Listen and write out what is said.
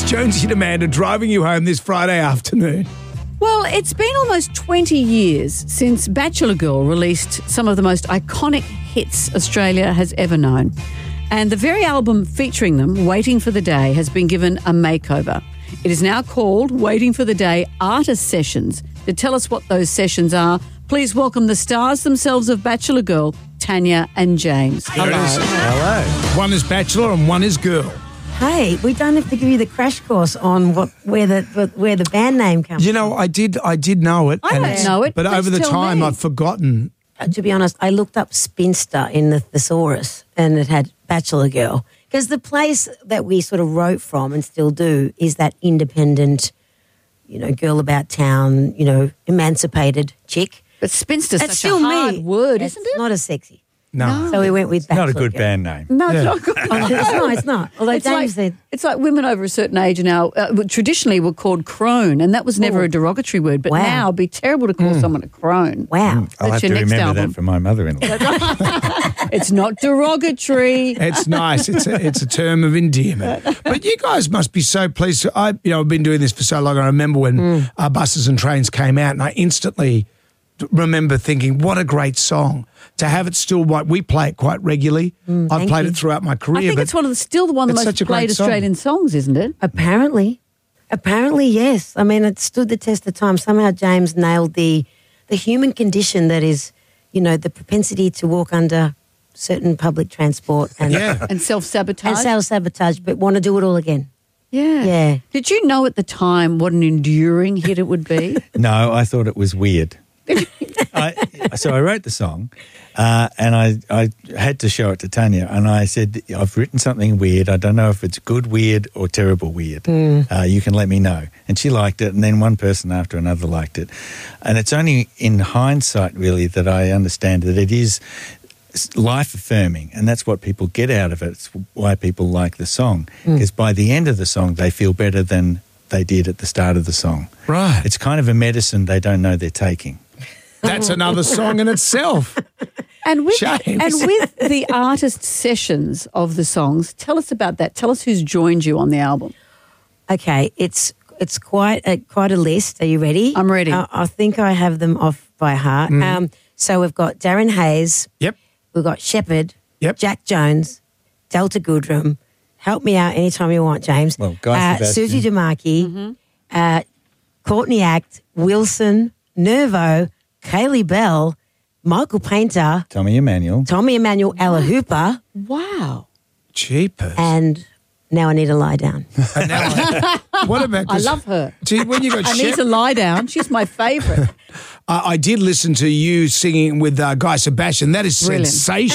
Jonesy and Amanda driving you home this Friday afternoon. Well, it's been almost 20 years since Bachelor Girl released some of the most iconic hits Australia has ever known. And the very album featuring them, Waiting for the Day, has been given a makeover. It is now called Waiting for the Day Artist Sessions. To tell us what those sessions are, please welcome the stars themselves of Bachelor Girl, Tanya and James. Here it is. Hello. One is Bachelor and one is Girl. Hey, we don't have to give you the crash course on where the band name comes You know, I did know it. I and don't it's- know it. But over the Tell time, me. I've forgotten. To be honest, I looked up Spinster in the thesaurus and it had Bachelor Girl. Because the place that we sort of wrote from and still do is that independent, girl about town, emancipated chick. But spinster's That's such still a hard me. word, It's isn't it? not as sexy. No. So we went with Bachelor Not a good Girl. band name. No, Yeah. it's not good. It's not. Although It's James like, said, it's like women over a certain age now traditionally were called crone, and that was never a derogatory word. But Wow. now it'd be terrible to call someone a crone. wow. I'll That's have your to next remember album. that for my mother-in-law. It's not derogatory. It's nice. It's a term of endearment. But you guys must be so pleased. I've been doing this for so long. I remember when Buses and Trains came out, and I instantly remember thinking, what a great song. To have it still, we play it quite regularly. I've thank played you. it throughout my career. I think but it's still one of the it's most such a great played song. Australian songs, isn't it? Apparently, yes. I mean, it stood the test of time. Somehow James nailed the human condition that is, the propensity to walk under certain public transport and, Yeah. And self-sabotage. and self-sabotage, but want to do it all again. Yeah. Yeah. Did you know at the time what an enduring hit it would be? No, I thought it was weird. So I wrote the song and I had to show it to Tanya, and I said, I've written something weird. I don't know if it's good weird or terrible weird. You can let me know. And she liked it, and then one person after another liked it. And it's only in hindsight, really, that I understand that it is life-affirming, and that's what people get out of it. It's why people like the song, because by the end of the song, they feel better than they did at the start of the song. Right. It's kind of a medicine they don't know they're taking. That's another song in itself. And with James. the artist sessions of the songs, tell us about that. Tell us who's joined you on the album. Okay, it's quite a list. Are you ready? I'm ready. I think I have them off by heart. So we've got Darren Hayes. Yep. We've got Shepherd. Yep. Jack Jones. Delta Goodrum. Help me out anytime you want, James. Well, Guy Sebastian. Susie DeMarchi. Courtney Act. Wilson. Nervo. Kaylee Bell. Michael Painter. Tommy Emmanuel. Ella Hooper. Wow. Jeepers. And Now I Need to Lie Down. What about? I love her. See, when you got I need to lie down. She's my favourite. I did listen to you singing with Guy Sebastian. That is Brilliant. sensational.